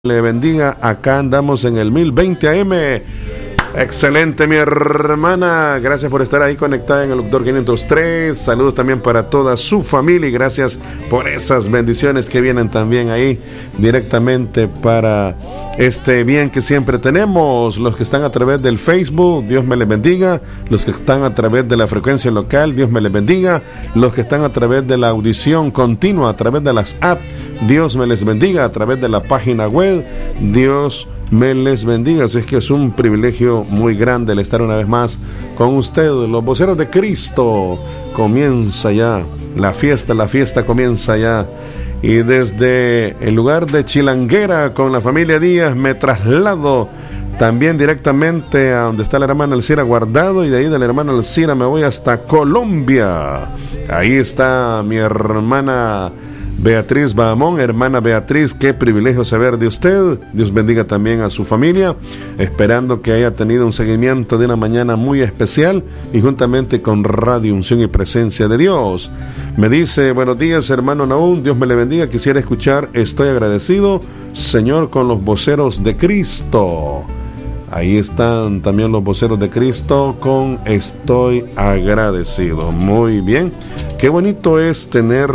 le bendiga. Acá andamos en el 1020 AM. Excelente, mi hermana. Gracias por estar ahí conectada en el Locutor 503. Saludos también para toda su familia y gracias por esas bendiciones que vienen también ahí directamente para este bien que siempre tenemos. Los que están a través del Facebook, Dios me les bendiga. Los que están a través de la frecuencia local, Dios me les bendiga. Los que están a través de la audición continua, a través de las apps, Dios me les bendiga. A través de la página web, Dios me les bendiga. Así es que es un privilegio muy grande el estar una vez más con ustedes, los voceros de Cristo. Comienza ya la fiesta comienza ya. Y desde el lugar de Chilanguera con la familia Díaz me traslado también directamente a donde está la hermana Alcira Guardado, y de ahí de la hermana Alcira me voy hasta Colombia. Ahí está mi hermana Beatriz Bahamón. Hermana Beatriz, qué privilegio saber de usted. Dios bendiga también a su familia, esperando que haya tenido un seguimiento de una mañana muy especial y juntamente con Radio Unción y Presencia de Dios. Me dice: buenos días, hermano Naúm, Dios me le bendiga. Quisiera escuchar Estoy agradecido, Señor, con los voceros de Cristo. Ahí están también los voceros de Cristo con Estoy agradecido. Muy bien, qué bonito es tener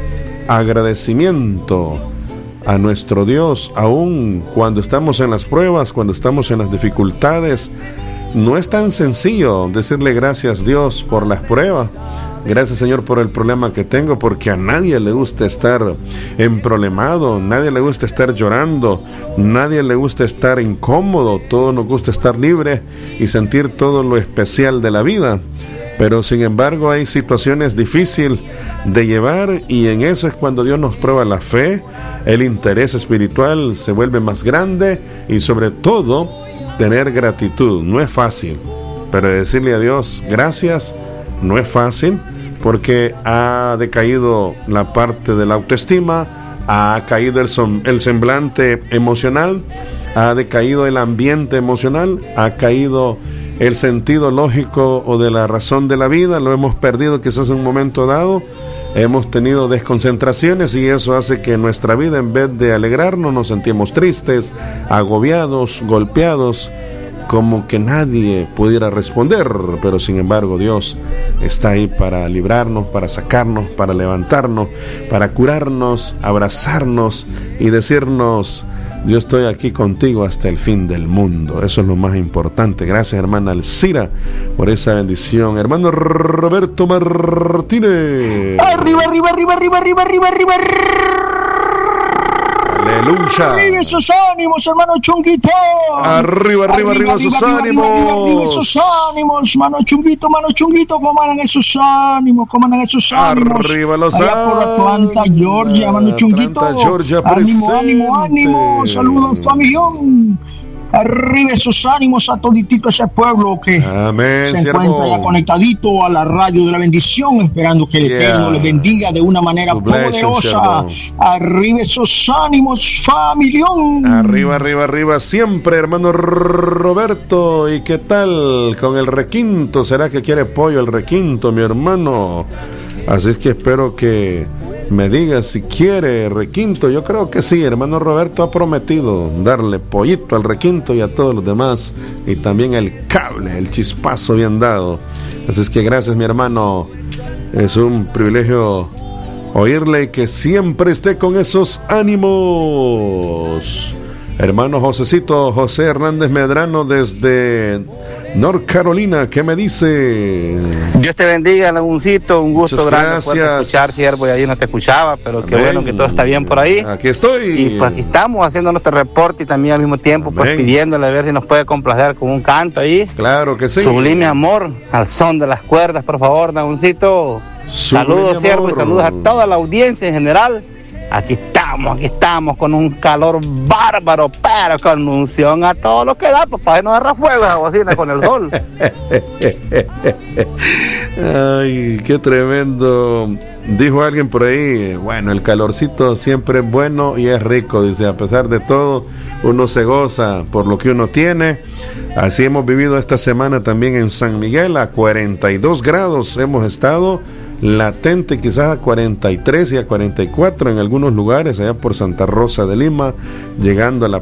agradecimiento a nuestro Dios, aun cuando estamos en las pruebas, cuando estamos en las dificultades. No es tan sencillo decirle gracias, Dios, por las pruebas. Gracias, Señor, por el problema que tengo, porque a nadie le gusta estar emproblemado, nadie le gusta estar llorando, nadie le gusta estar incómodo. Todos nos gusta estar libre y sentir todo lo especial de la vida. Pero sin embargo hay situaciones difíciles de llevar, y en eso es cuando Dios nos prueba la fe, el interés espiritual se vuelve más grande, y sobre todo tener gratitud. No es fácil, pero decirle a Dios gracias no es fácil, porque ha decaído la parte de la autoestima, ha caído el semblante emocional, ha decaído el ambiente emocional, ha caído el sentido lógico o de la razón de la vida. Lo hemos perdido quizás en un momento dado. Hemos tenido desconcentraciones y eso hace que nuestra vida, en vez de alegrarnos, nos sentimos tristes, agobiados, golpeados, como que nadie pudiera responder. Pero sin embargo Dios está ahí para librarnos, para sacarnos, para levantarnos, para curarnos, abrazarnos y decirnos: yo estoy aquí contigo hasta el fin del mundo. Eso es lo más importante. Gracias, hermana Alcira, por esa bendición. Hermano Roberto Martínez. Arriba, arriba, arriba, arriba, arriba, arriba, arriba. Aleluya. Arriba esos ánimos, hermano Chunguito. Arriba, arriba, arriba esos ánimos. Arriba esos ánimos, mano Chunguito, comandan esos ánimos, Arriba los ánimos. Allá por Atlanta, Georgia, mano Chunguito. Atlanta, Georgia, ánimo. Saludos, familión. Arriba esos ánimos a toditito ese pueblo que amén, se encuentra ya conectadito a la radio de la bendición, esperando que el Eterno les bendiga de una manera poderosa. Arriba esos ánimos, familión. Arriba, arriba, arriba siempre, hermano Roberto. ¿Y qué tal con el requinto? ¿Será que quiere pollo el requinto, mi hermano? Así es que espero que me diga si quiere requinto. Yo creo que sí, hermano Roberto ha prometido darle pollito al requinto y a todos los demás, y también el cable, el chispazo bien dado. Así es que gracias, mi hermano. Es un privilegio oírle y que siempre esté con esos ánimos. Hermano José Hernández Medrano desde North Carolina, ¿qué me dice? Dios te bendiga, Naúmcito, un gusto. Muchas grande gracias. poder escuchar, siervo, y ahí no te escuchaba, pero amén. Qué bueno que todo está bien por ahí. Aquí estoy. Y pues aquí estamos haciendo nuestro reporte y también al mismo tiempo amén. Pues pidiéndole a ver si nos puede complacer con un canto ahí. Claro que sí. Sublime amor, al son de las cuerdas, por favor, Naúmcito. Saludos, siervo, y saludos a toda la audiencia en general. Aquí estamos con un calor bárbaro, pero con unción a todo lo que da, pues para que no agarra fuego esa bocina con el sol. Ay, qué tremendo. Dijo alguien por ahí, bueno, el calorcito siempre es bueno y es rico, dice, a pesar de todo, uno se goza por lo que uno tiene. Así hemos vivido esta semana también en San Miguel, a 42 grados hemos estado. latente, quizás a 43 y a 44 en algunos lugares, allá por Santa Rosa de Lima, llegando a la